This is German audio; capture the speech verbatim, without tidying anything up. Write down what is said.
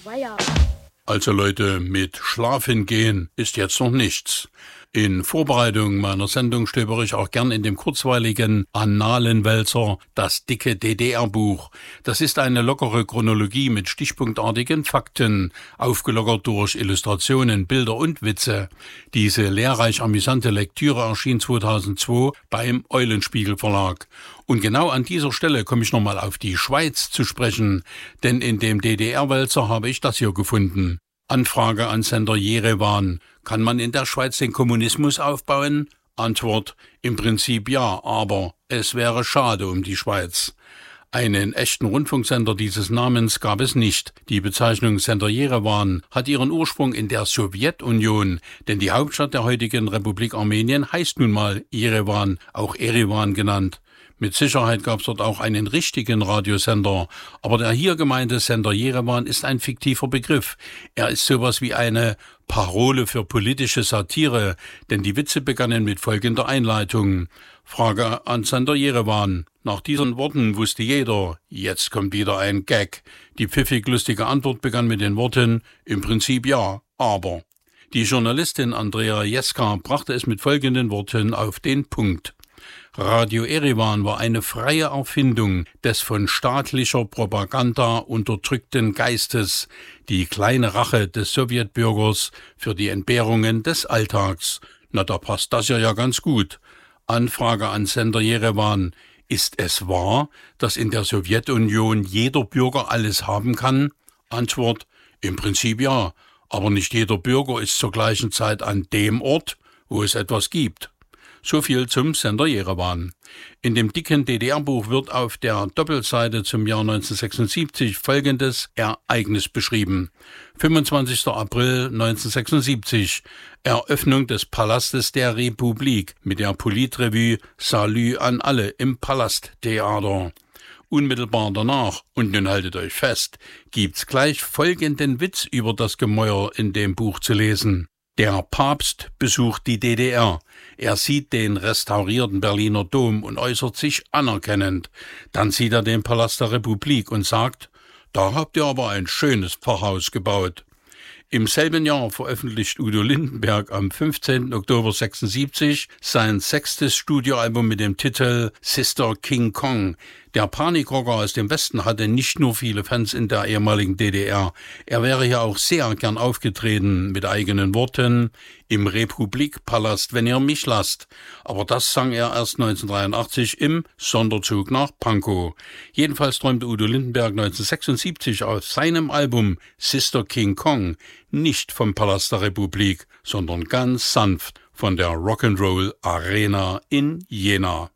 Weia. Also Leute, mit Schlafen gehen ist jetzt noch nichts. In Vorbereitung meiner Sendung stöbere ich auch gern in dem kurzweiligen Annalenwälzer Das dicke D D R-Buch. Das ist eine lockere Chronologie mit stichpunktartigen Fakten, aufgelockert durch Illustrationen, Bilder und Witze. Diese lehrreich amüsante Lektüre erschien zweitausendzwei beim Eulenspiegel Verlag. Und genau an dieser Stelle komme ich nochmal auf die Schweiz zu sprechen, denn in dem D D R-Wälzer habe ich das hier gefunden. Anfrage an Sender Jerewan. Kann man in der Schweiz den Kommunismus aufbauen? Antwort: Im Prinzip ja, aber es wäre schade um die Schweiz. Einen echten Rundfunksender dieses Namens gab es nicht. Die Bezeichnung Sender Jerewan hat ihren Ursprung in der Sowjetunion, denn die Hauptstadt der heutigen Republik Armenien heißt nun mal Jerewan, auch Eriwan genannt. Mit Sicherheit gab es dort auch einen richtigen Radiosender, aber der hier gemeinte Sender Jerewan ist ein fiktiver Begriff. Er ist sowas wie eine Parole für politische Satire, denn die Witze begannen mit folgender Einleitung. Frage an Sender Jerewan. Nach diesen Worten wusste jeder, jetzt kommt wieder ein Gag. Die pfiffig lustige Antwort begann mit den Worten, im Prinzip ja, aber. Die Journalistin Andrea Jeska brachte es mit folgenden Worten auf den Punkt. Radio Eriwan war eine freie Erfindung des von staatlicher Propaganda unterdrückten Geistes, die kleine Rache des Sowjetbürgers für die Entbehrungen des Alltags. Na, da passt das ja ja ganz gut. Anfrage an Sender Jerewan. Ist es wahr, dass in der Sowjetunion jeder Bürger alles haben kann? Antwort: Im Prinzip ja, aber nicht jeder Bürger ist zur gleichen Zeit an dem Ort, wo es etwas gibt. So viel zum Sender Jerewan. In dem dicken D D R-Buch wird auf der Doppelseite zum Jahr neunzehnhundertsechsundsiebzig folgendes Ereignis beschrieben. fünfundzwanzigster April neunzehnhundertsechsundsiebzig. Eröffnung des Palastes der Republik mit der Politrevue Salü an alle im Palasttheater. Unmittelbar danach, und nun haltet euch fest, gibt's gleich folgenden Witz über das Gemäuer in dem Buch zu lesen. Der Papst besucht die D D R. Er sieht den restaurierten Berliner Dom und äußert sich anerkennend. Dann sieht er den Palast der Republik und sagt, da habt ihr aber ein schönes Pfarrhaus gebaut. Im selben Jahr veröffentlicht Udo Lindenberg am fünfzehnten Oktober sechsundsiebzig sein sechstes Studioalbum mit dem Titel Sister King Kong. Der Panikrocker aus dem Westen hatte nicht nur viele Fans in der ehemaligen D D R. Er wäre hier auch sehr gern aufgetreten mit eigenen Worten im Republikpalast, wenn ihr mich lasst. Aber das sang er erst neunzehnhundertdreiundachtzig im Sonderzug nach Pankow. Jedenfalls träumte Udo Lindenberg neunzehnhundertsechsundsiebzig auf seinem Album Sister King Kong nicht vom Palast der Republik, sondern ganz sanft von der Rock'n'Roll Arena in Jena.